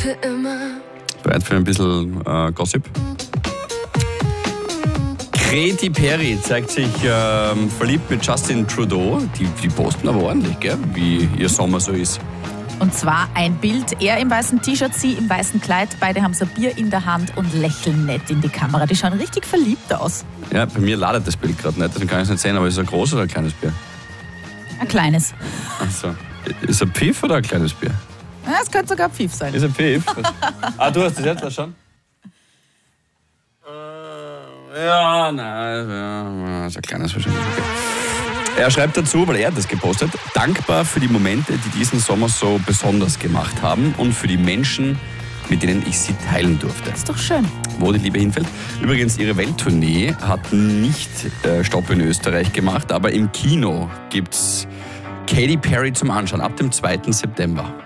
Bereit für ein bisschen Gossip? Katy Perry zeigt sich verliebt mit Justin Trudeau. Die posten aber ordentlich, gell? Wie ihr Sommer so ist. Und zwar ein Bild, er im weißen T-Shirt, sie im weißen Kleid. Beide haben so ein Bier in der Hand und lächeln nett in die Kamera. Die schauen richtig verliebt aus. Ja, bei mir ladet das Bild gerade nicht, deswegen kann ich es nicht sehen. Aber ist es ein großes oder ein kleines Bier? Ein kleines. Achso. Ist ein Pfiff oder ein kleines Bier? Ja, es könnte sogar Pfiff sein. Ist ein Pfiff? Du hast das jetzt schon? Ja, nein, ist ein kleines wahrscheinlich. Er schreibt dazu, weil er hat das gepostet, dankbar für die Momente, die diesen Sommer so besonders gemacht haben und für die Menschen, mit denen ich sie teilen durfte. Das ist doch schön. Wo die Liebe hinfällt. Übrigens, ihre Welttournee hat nicht Stopp in Österreich gemacht, aber im Kino gibt's Katy Perry zum Anschauen ab dem 2. September.